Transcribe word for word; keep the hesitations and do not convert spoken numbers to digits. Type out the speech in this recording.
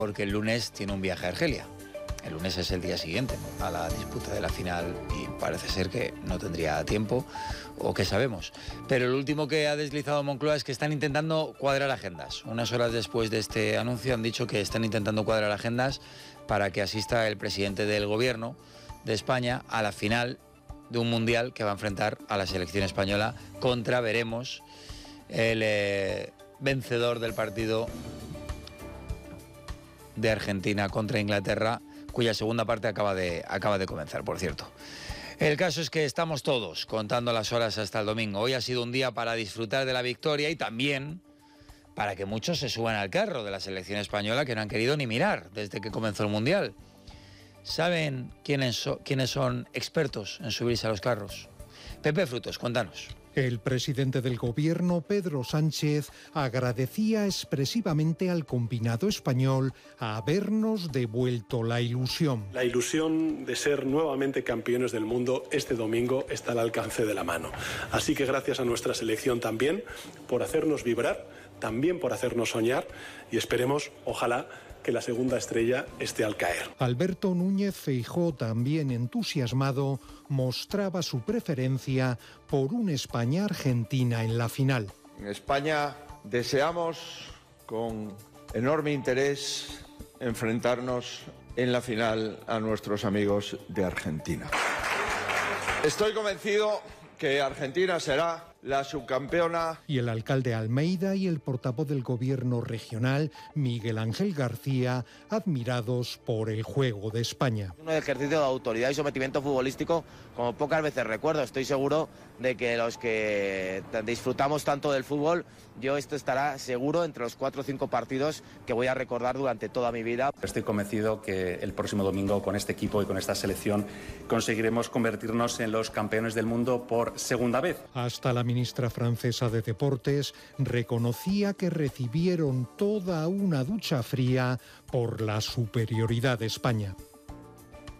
porque el lunes tiene un viaje a Argelia. El lunes es el día siguiente a la disputa de la final y parece ser que no tendría tiempo, o que sabemos. Pero el último que ha deslizado Moncloa es que están intentando cuadrar agendas. Unas horas después de este anuncio han dicho que están intentando cuadrar agendas para que asista el presidente del gobierno de España a la final de un mundial que va a enfrentar a la selección española contra, veremos, el eh, vencedor del partido de Argentina contra Inglaterra, cuya segunda parte acaba de, acaba de comenzar, por cierto. El caso es que estamos todos contando las horas hasta el domingo. Hoy ha sido un día para disfrutar de la victoria y también para que muchos se suban al carro de la selección española, que no han querido ni mirar desde que comenzó el Mundial. ¿Saben quiénes, so, quiénes son expertos en subirse a los carros? Pepe Frutos, cuéntanos. El presidente del gobierno, Pedro Sánchez, agradecía expresivamente al combinado español habernos devuelto la ilusión. La ilusión de ser nuevamente campeones del mundo este domingo está al alcance de la mano. Así que gracias a nuestra selección también por hacernos vibrar, también por hacernos soñar y esperemos, ojalá, que la segunda estrella esté al caer. Alberto Núñez Feijóo, también entusiasmado, mostraba su preferencia por un España-Argentina en la final. En España deseamos con enorme interés enfrentarnos en la final a nuestros amigos de Argentina. Estoy convencido que Argentina será la subcampeona. Y el alcalde Almeida y el portavoz del gobierno regional, Miguel Ángel García, admirados por el juego de España. Un ejercicio de autoridad y sometimiento futbolístico como pocas veces recuerdo. Estoy seguro de que los que disfrutamos tanto del fútbol, yo esto estará seguro entre los cuatro o cinco partidos que voy a recordar durante toda mi vida. Estoy convencido que el próximo domingo con este equipo y con esta selección conseguiremos convertirnos en los campeones del mundo por segunda vez. Hasta la ministra francesa de Deportes reconocía que recibieron toda una ducha fría por la superioridad de España.